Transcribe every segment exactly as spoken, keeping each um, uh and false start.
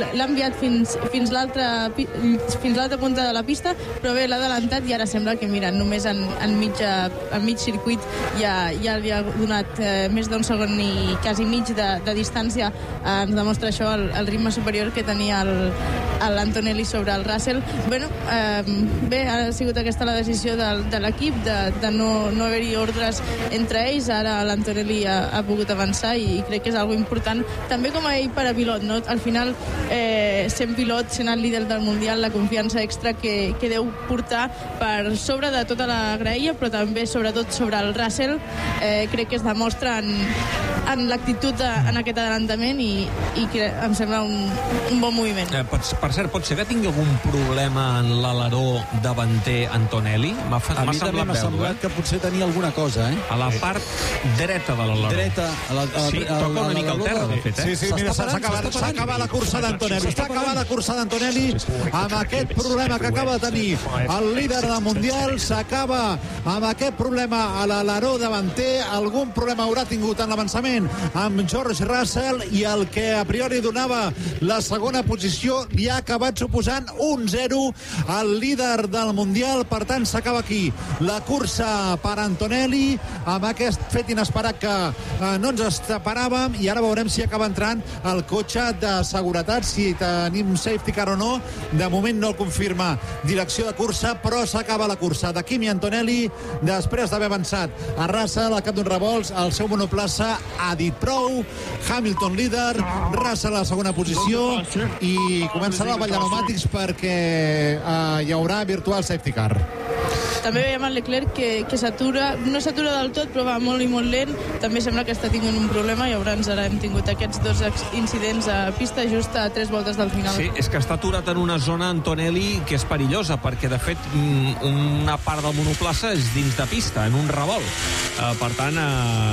l'ha enviat fins, fins l'altra fins l'altra punta de la pista, però bé, l'ha adelantat i ara sembla que, mira, només en, en, mitja, en mig circuit ja, ja li ha donat eh, més d'un segon i quasi mig de, de distància. Eh, ens demostra això el, el ritme superior que tenia l'Antonelli sobre el Russell. Bueno, eh, bé, ha sigut aquesta la decisió de, de l'equip de, de no, no haver-hi ordres entre ells. Ara l'Antonelli ha, ha pogut avançar i, i crec que és algo important també com a ell per a pilot, no? Al final eh, sent pilot, sent el líder del Mundial, la confiança extra que, que deu portar per sobre de tota la graella, però també sobretot sobre el Russell, eh, crec que es demostra en, en l'actitud de, en aquest adelantament i, i que em sembla un, un bon moviment. Eh, per, per cert, pot ser que tingui algun problema en l'aleró davanter Antonelli? M'ha a mi també m'ha semblat eh? que potser tenia alguna cosa, eh? A la part dreta de l'aleró. Dreta. A la, a la, sí, toca una mica al terra, de fet, eh? Sí, sí, mira, s'ha acabat, acabat la cursa d'Antonelli. S'ha acabat la cursa d'Antonelli amb aquest problema que acaba de tenir el líder del Mundial. S'acaba amb aquest problema a l'aleró davanter. Algun problema haurà tingut en l'avançament amb George Russell i el que a priori donava la segona posició li ha acabat suposant un zero al líder del Mundial. Per tant, s'acaba aquí la cursa per Antonelli amb aquest fet inesperat que eh, no ens esperàvem, i ara veurem si acaba entrant el cotxe de seguretat, si tenim safety car o no. De moment no el confirma direcció de cursa, però s'acaba la cursa de Kimi Antonelli després d'haver avançat a Russell al cap d'un revolts. El seu monoplaça ha dit prou. Hamilton líder, Russell a la segona posició i començarà el ball de pneumàtics perquè eh, hi haurà virtual safety car. També veiem el Leclerc que, que s'atura, no s'atura del tot, però va molt i molt lent. També sembla que està tinguent un problema i llavors ara hem tingut aquests dos incidents a pista just a tres voltes del final. Sí, és que està aturat en una zona, Antonelli, que és perillosa, perquè de fet una part del monoplaça és dins de pista, en un revolt. Uh, per tant,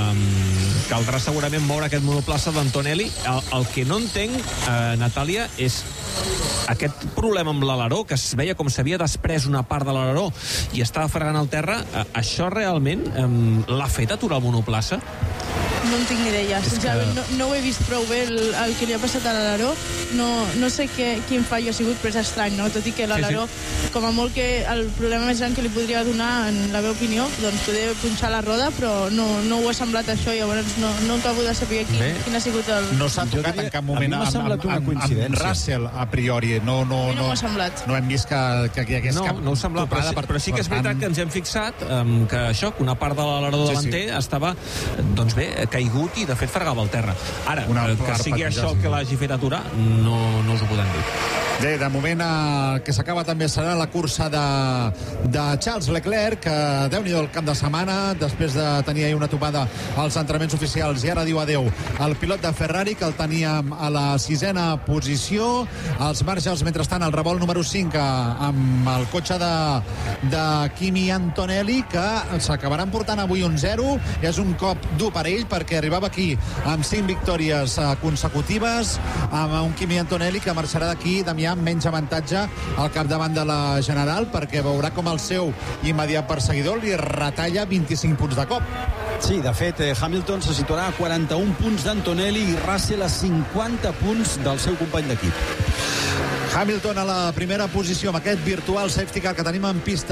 uh, caldrà segurament moure aquest monoplaça d'Antonelli. El, el que no entenc, uh, Natàlia, és aquest problema amb l'aleró, que es veia com s'havia desprès una part de l'aleró i estava fregant al terra. Uh, això realment um, l'ha fet aturar el monoplaça? No en tinc ni idea. Sincerament, que... no, no ho he vist prou bé el, el que li ha passat a l'aleró. No, no sé què, quin fallo ha sigut, però és estrany, no? Tot i que l'aleró, sí, sí. com a molt que el problema més gran que li podria donar, en la meva opinió, doncs poder punxar la roda, però no, no ho ha semblat això, i llavors no, no acabo de saber quin, quin ha sigut el... No s'ha tocat diria, en cap moment amb, amb, amb, amb Russell, a priori. No, no, no, no, m'ha semblat. No hem vist que, que hi hagués no, cap no sembla, però, per, però sí que és veritat tant... que ens hem fixat um, que això, que una part de l'aleró sí, davanter sí. estava, doncs bé, caigut i de fet fregava el terra. Ara, una que sigui això el que l'hagi fet aturar, no, no us ho podem dir. Bé, de moment el que s'acaba també serà la cursa de, de Charles Leclerc, que déu-n'hi-do el cap de setmana, després de tenir ahir una topada als entrenaments oficials, i ara diu adeu al pilot de Ferrari, que el teníem a la sisena posició. Els marges, mentrestant, el revolt número cinc amb el cotxe de, de Kimi Antonelli, que s'acabaran portant avui un zero. És un cop dur per ell, perquè arribava aquí amb cinc victòries consecutives, amb un Kimi Antonelli que marxarà d'aquí, Damià, amb menys avantatge al capdavant de la General, perquè veurà com el seu immediat perseguidor li retalla vint-i-cinc punts de cop. Sí, de fet, eh, Hamilton se situarà a quaranta-un punts d'Antonelli i Russell a cinquanta punts del seu company d'equip. Hamilton a la primera posició amb aquest virtual safety car que tenim en pista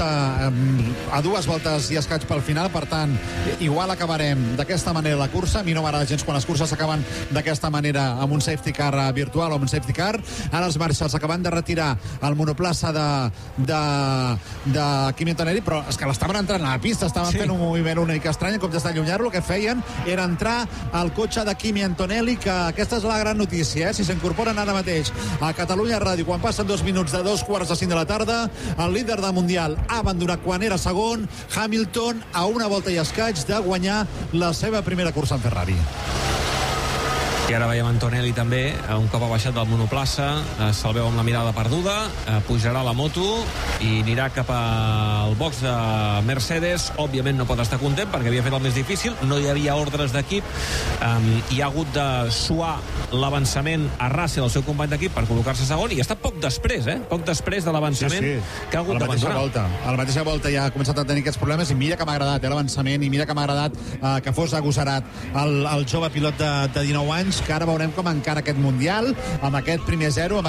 a dues voltes i escaig pel final. Per tant, igual acabarem d'aquesta manera la cursa. A mi no m'agrada gens quan les curses s'acaben d'aquesta manera, amb un safety car virtual o amb un safety car. Ara els marshals acaben de retirar el monoplaça de, de, de Kimi Antonelli, però és que l'estaven entrant a la pista, estaven sí. fent un moviment una mica estrany. En comptes d'allunyar-lo, el que feien era entrar al cotxe de Kimi Antonelli, que aquesta és la gran notícia, eh? Si s'incorporen ara mateix a Catalunya Ràdio, quan passen dos minuts de dos quarts de cinc de la tarda, el líder del Mundial ha abandonat quan era segon. Hamilton a una volta i escaig de guanyar la seva primera cursa en Ferrari. I ara veiem Antonelli també, un cop ha baixat del monoplaça, se'l veu amb la mirada perduda, pujarà a la moto i anirà cap al box de Mercedes. Òbviament no pot estar content perquè havia fet el més difícil, no hi havia ordres d'equip, um, i ha hagut de suar l'avançament a Russell, el seu company d'equip, per col·locar-se segon, i ha estat poc després, eh? Poc després de l'avançament sí, sí. que ha hagut d'abandonar. Volta. A la mateixa volta ja ha començat a tenir aquests problemes, i mira que m'ha agradat eh, l'avançament, i mira que m'ha agradat eh, que fos agosarat el, el jove pilot de, de dinou anys, que ara veurem com encara aquest Mundial amb aquest primer zero, amb